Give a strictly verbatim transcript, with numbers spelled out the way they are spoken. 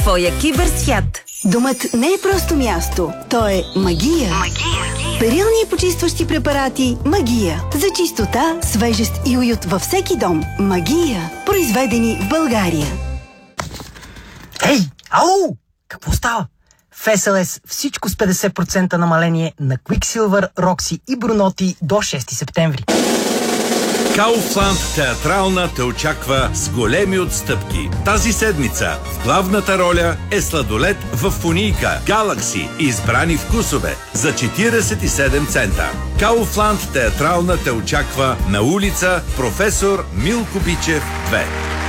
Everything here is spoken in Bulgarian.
твоя киберсвят. Домът не е просто място, то е магия. Магия. Перилни и почистващи препарати Магия. За чистота, свежест и уют във всеки дом. Магия. Произведени в България. Ей, ало! Какво става? В Ес Ел Ес всичко с петдесет процента намаление на Quicksilver, Roxy и Brunotti до шести септември. Kaufland театрална те очаква с големи отстъпки. Тази седмица в главната роля е сладолед в фунийка Galaxy, избрани вкусове за четиридесет и седем цента. Kaufland театрална те очаква на улица Професор Милко Бичев две.